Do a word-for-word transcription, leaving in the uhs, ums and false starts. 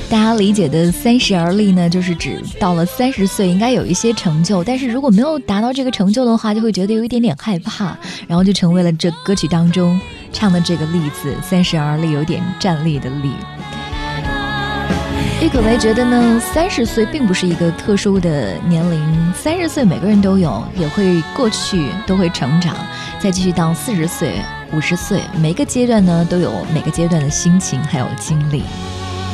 大家理解的三十而立呢，就是指到了三十岁应该有一些成就，但是如果没有达到这个成就的话，就会觉得有一点点害怕，然后就成为了这歌曲当中唱的这个例子，三十而立，有点站立的立。郁可唯觉得呢，三十岁并不是一个特殊的年龄，三十岁每个人都有，也会过去，都会成长，再继续到四十岁、五十岁，每个阶段呢都有每个阶段的心情还有经历。